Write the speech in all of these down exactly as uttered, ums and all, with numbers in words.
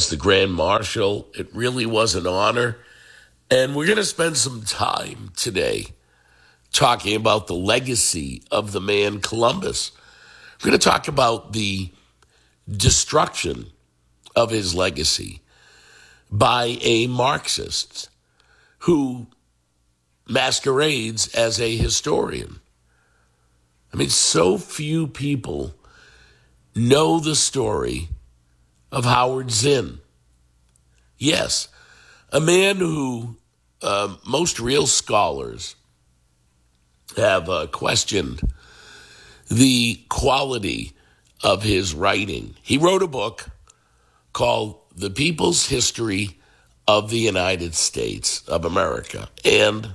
as the Grand Marshal. It really was an honor. And we're going to spend some time today talking about the legacy of the man Columbus. We're going to talk about the destruction of his legacy by a Marxist who masquerades as a historian. I mean, so few people know the story of Howard Zinn. Yes, a man who uh, most real scholars have uh, questioned the quality of his writing. He wrote a book called The People's History of the United States of America. And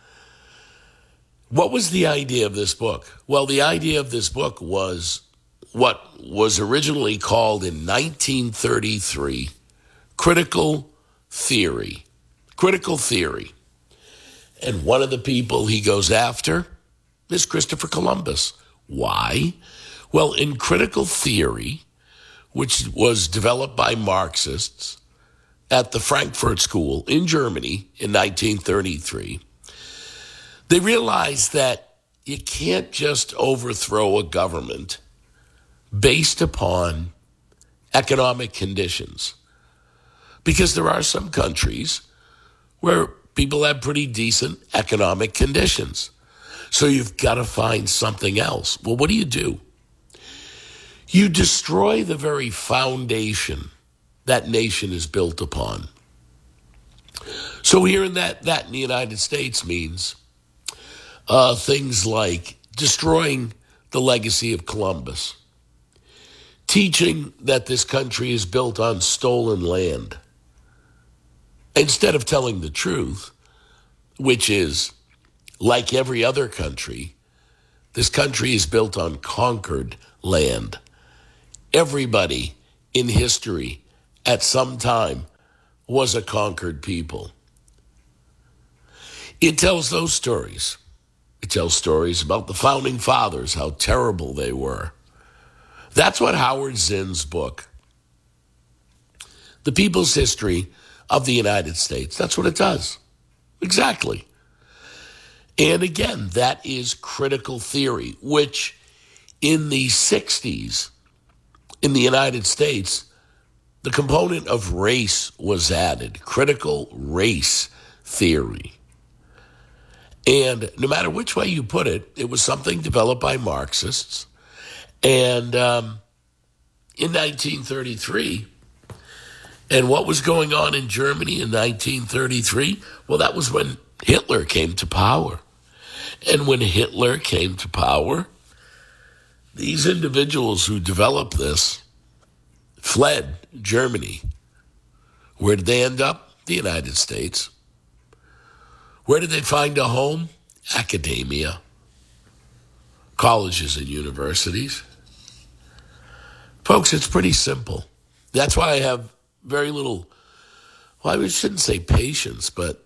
what was the idea of this book? Well, the idea of this book was what was originally called in nineteen thirty-three critical theory. Critical theory. And one of the people he goes after is Christopher Columbus. Why? Well, in critical theory, which was developed by Marxists at the Frankfurt School in Germany in nineteen thirty-three, they realized that you can't just overthrow a government based upon economic conditions. Because there are some countries where people have pretty decent economic conditions. So you've got to find something else. Well, what do you do? You destroy the very foundation that nation is built upon. So here in that, that in the United States means uh, things like destroying the legacy of Columbus, teaching that this country is built on stolen land, instead of telling the truth, which is, like every other country, this country is built on conquered land. Everybody in history at some time was a conquered people. It tells those stories. It tells stories about the founding fathers, how terrible they were. That's what Howard Zinn's book, The People's History of the United States, that's what it does. Exactly. And again, that is critical theory, which in the sixties in the United States, the component of race was added, critical race theory. And no matter which way you put it, it was something developed by Marxists. And um, in nineteen thirty-three, and what was going on in Germany in nineteen thirty-three? Well, that was when Hitler came to power. And when Hitler came to power, these individuals who developed this fled Germany. Where did they end up? The United States. Where did they find a home? Academia. Colleges and universities. Folks, it's pretty simple. That's why I have very little, well, I shouldn't say patience, but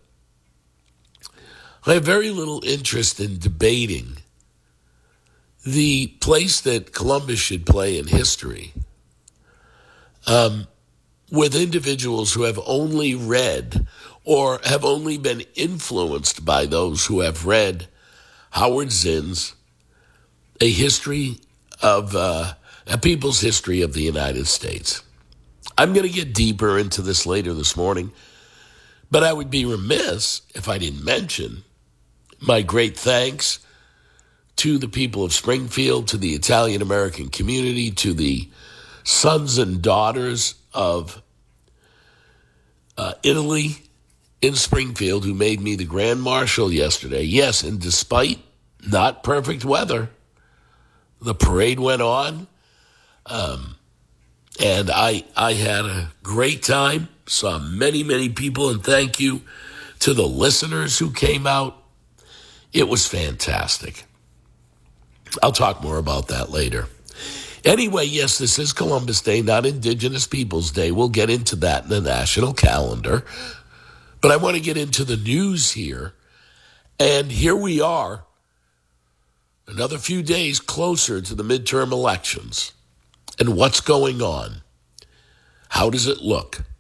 I have very little interest in debating the place that Columbus should play in history um, with individuals who have only read or have only been influenced by those who have read Howard Zinn's A History of, uh, a People's History of the United States. I'm going to get deeper into this later this morning, but I would be remiss if I didn't mention my great thanks to the people of Springfield, to the Italian-American community, to the sons and daughters of uh, Italy in Springfield who made me the Grand Marshal yesterday. Yes, and despite not perfect weather, the parade went on, um, and I I had a great time, saw many, many people, and thank you to the listeners who came out. It was fantastic. I'll talk more about that later. Anyway, yes, this is Columbus Day, not Indigenous Peoples Day. We'll get into that in the national calendar. But I want to get into the news here. And here we are, another few days closer to the midterm elections. And what's going on? How does it look?